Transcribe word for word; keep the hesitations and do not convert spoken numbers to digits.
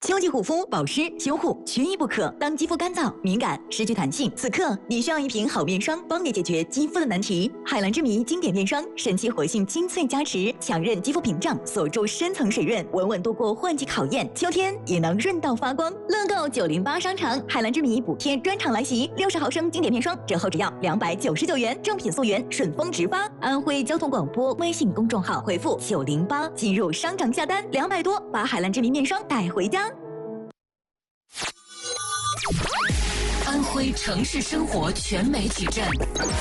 秋季护肤、保湿、修护缺一不可。当肌肤干燥、敏感、失去弹性，此刻你需要一瓶好面霜，帮你解决肌肤的难题。海蓝之谜经典面霜，神奇活性精粹加持，强韧肌肤屏障，锁住深层水润，稳稳度过换季考验。秋天也能润到发光。乐购九零八商场海蓝之谜补贴专场来袭，六十毫升经典面霜折后只要两百九十九元，正品溯源，顺丰直发。安徽交通广播微信公众号回复九零八进入商场下单，两百多把海蓝之谜面霜带回家。 安徽城市生活全媒矩阵。